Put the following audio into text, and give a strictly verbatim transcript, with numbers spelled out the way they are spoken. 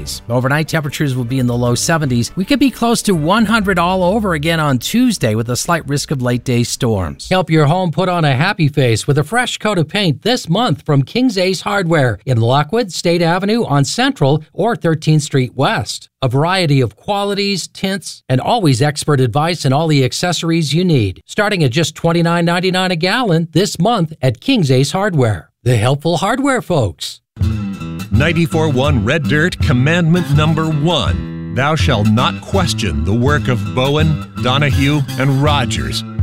seventies. Overnight temperatures will be in the low seventies. We could be close to one hundred all over again on Tuesday with a slight risk of late-day storms. Help your home put on a happy face with a fresh coat of paint this month from King's Ace Hardware in Lockwood, State Avenue on Central or thirteenth Street West. A variety of qualities, tints, and always expert advice and all the accessories you need. Starting at just twenty-nine ninety-nine a gallon this month at King's Ace Hardware. The helpful hardware folks. ninety-four point one Red Dirt Commandment Number One. Thou shalt not question the work of Bowen, Donahue, and Rogers,